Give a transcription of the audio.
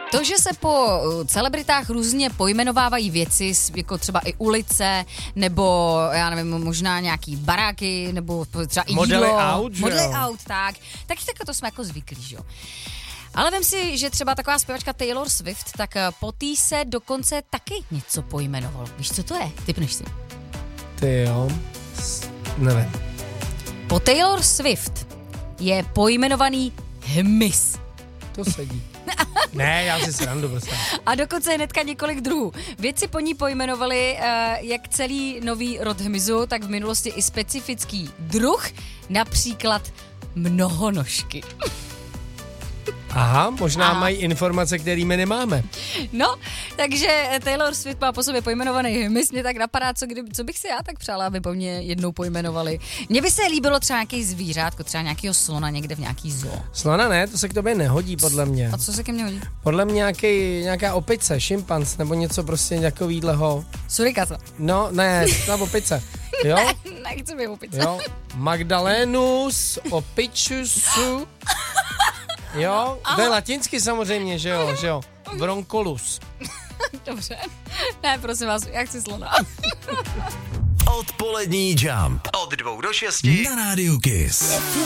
To, že se po celebritách různě pojmenovávají věci, jako třeba i ulice, nebo já nevím, možná nějaký baráky, nebo třeba i modely jídlo. aut, že modely jo? aut, tak to jsme jako zvyklí, že jo. Ale vem si, že třeba taková zpěvačka Taylor Swift, tak po tý se dokonce taky něco pojmenovalo. Víš, co to je? Tipneš si. Ty jo, nevím. Po Taylor Swift je pojmenovaný hmyz. To sedí. Ne, já si srandu prostě. A dokonce hnedka několik druhů. Vědci po ní pojmenovali jak celý nový rod hmyzu, tak v minulosti i specifický druh, například mnohonožky. Aha, možná mají informace, které my nemáme. No, takže Taylor Swift má po sobě pojmenovaný hmyz, mě tak napadá, co bych si já tak přála, aby po mně jednou pojmenovali. Mně by se líbilo třeba nějaký zvířátko, třeba nějakýho slona někde v nějaký zoo. Slona ne, to se k tobě nehodí, podle mě. A co se ke mně hodí? Podle mě nějaká opice, šimpanz, nebo něco prostě takovýhleho. Surikata. No, ne, ta opice. Jo? Nechci být opice. Jo, Magdalenus, opičusu. Jo, to je latinsky samozřejmě, že jo. Broncolus. Dobře. Ne, prosím vás, já chci slona. Odpolední Jump. Od 2 do 6 na Rádiu Kiss.